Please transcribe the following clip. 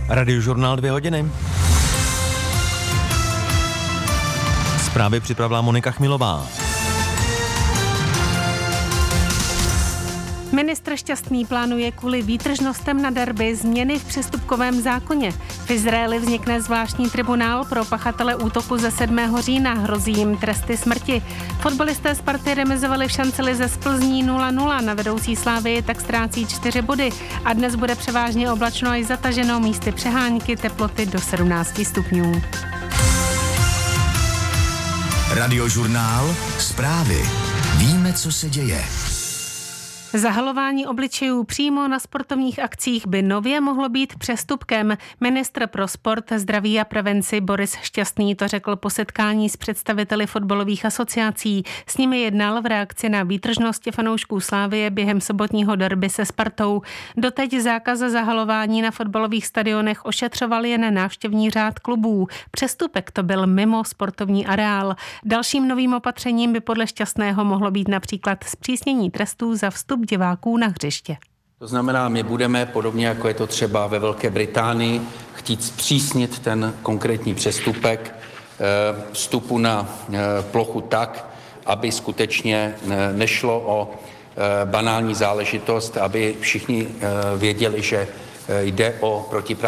Radiožurnál 2 hodiny. Zprávy připravila Monika Chmilová. Ministr Šťastný plánuje kvůli výtržnostem na derby změny v přestupkovém zákoně. V Izraeli vznikne zvláštní tribunál pro pachatele útoku ze 7. října, hrozí jim tresty smrti. Fotbalisté Sparty remizovali v šancelize z Plzní 0-0, na vedoucí Slavii tak ztrácí 4 body a dnes bude převážně oblačno až zataženo, místy přehánky, teploty do 17 stupňů. Radiožurnál, zprávy. Víme, co se děje. Zahalování obličejů přímo na sportovních akcích by nově mohlo být přestupkem. Ministr pro sport, zdraví a prevenci Boris Šťastný to řekl po setkání s představiteli fotbalových asociací. S nimi jednal v reakci na výtržnosti fanoušků Slavie během sobotního derby se Spartou. Doteď zákaz zahalování na fotbalových stadionech ošetřoval jen návštěvní řád klubů. Přestupek to byl mimo sportovní areál. Dalším novým opatřením by podle Šťastného mohlo být například zpřísnění trestů za vstup diváků na hřiště. To znamená, my budeme, podobně jako je to třeba ve Velké Británii, chtít zpřísnit ten konkrétní přestupek vstupu na plochu tak, aby skutečně nešlo o banální záležitost, aby všichni věděli, že jde o protiprávní